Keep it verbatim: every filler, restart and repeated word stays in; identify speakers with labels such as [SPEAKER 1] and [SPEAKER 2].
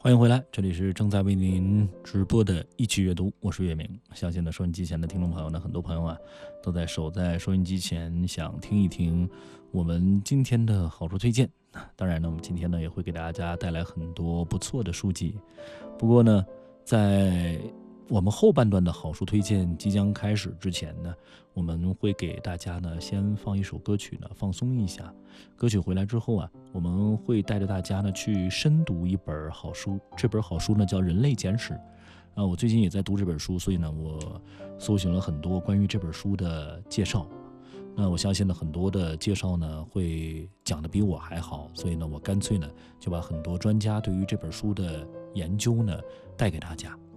[SPEAKER 1] 欢迎回来，这里是正在为您直播的一起阅读，我是月明。相信呢，收音机前的听众朋友呢，很多朋友啊，都在守在收音机前，想听一听我们今天的好书推荐。当然呢，我们今天呢也会给大家带来很多不错的书籍。不过呢，在我们后半段的好书推荐即将开始之前呢，我们会给大家呢先放一首歌曲呢，放松一下。歌曲回来之后啊，我们会带着大家呢去深读一本好书。这本好书呢叫《人类简史》啊，我最近也在读这本书，所以呢，我搜寻了很多关于这本书的介绍。那我相信呢，很多的介绍呢会讲得比我还好，所以呢，我干脆呢就把很多专家对于这本书的研究呢带给大家。